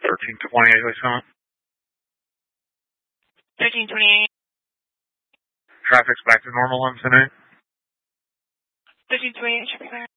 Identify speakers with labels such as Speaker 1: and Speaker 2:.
Speaker 1: 1328, Lisa.
Speaker 2: 1328.
Speaker 1: Traffic's back to normal on tonight.
Speaker 2: 1328 should be clear.